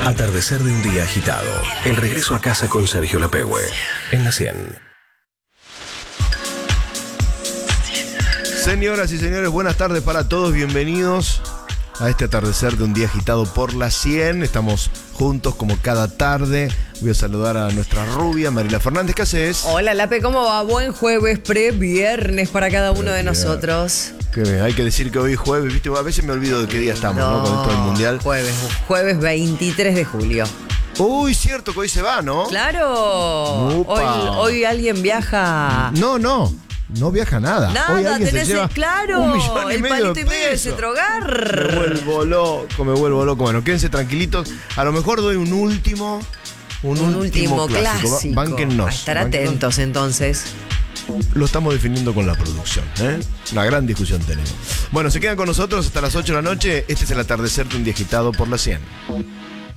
Atardecer de un día agitado. El regreso a casa con Sergio Lapehue. En la 100. Señoras y señores, buenas tardes para todos. Bienvenidos a este atardecer de un día agitado por la 100. Estamos juntos como cada tarde. Voy a saludar a nuestra rubia, Marila Fernández. ¿Qué haces? Hola, Lape, ¿cómo va? Buen jueves, pre-viernes para cada uno de nosotros. Hay que decir que hoy es jueves, ¿viste? A veces me olvido de qué día estamos, ¿no? Con esto del mundial. Jueves 23 de julio. Uy, cierto que hoy se va, ¿no? ¡Claro! Hoy alguien viaja. No viaja nada. Hoy Nada, alguien tenés se lleva claro. El palito y medio de pesos. Cetrogar. Me vuelvo loco. Bueno, quédense tranquilitos. A lo mejor doy un último clásico. Bánquennos. A estar atentos entonces. Lo estamos definiendo con la producción, ¿eh? Una gran discusión tenemos. Bueno, se quedan con nosotros hasta las 8 de la noche. Este es el atardecer de un día agitado por la 100.